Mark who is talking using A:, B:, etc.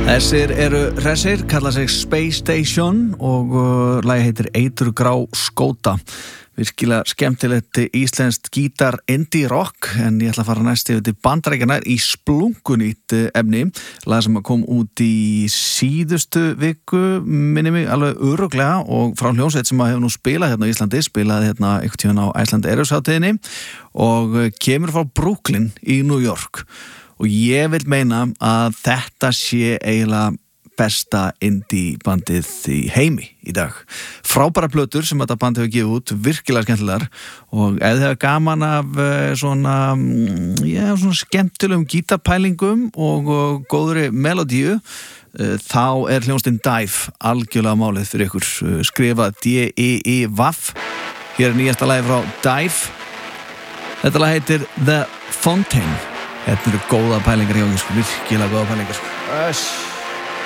A: Þessir eru hressir, kalla sig Space Station og lagi heitir Eiturgrá skóta. Virkilega skemmtilegt íslenskt gítar indie rock, en ég ætla að fara næst yfir til Bandaríkjanna í splunkunýtt efni, lag sem kom út í síðustu viku, minni mig alveg örugglega, og frá hljómsveit sem hefur nú spilað hérna á Íslandi, spilaði hérna einhvern tímann á Iceland Airwaves-hátíðinni og kemur frá Brooklyn í New York. Og ég vil meina að þetta sé eiginlega besta indie bandið í heimi í dag. Frábæra plötur sem þetta band hefur gefið út, virkilega skemmtilegar, og ef þið hefur gaman af svona skemmtilegum gítarpælingum og góðri melodíu, þá hljómsveitin Dive algjörlega málið fyrir ykkur. Skrifa D-E-E-V. Hér nýjasta lagi frá Dive. Þetta lag heitir The Fountain. Þetta eru góða pælingar hjá okkur, virkilega góða pælingar.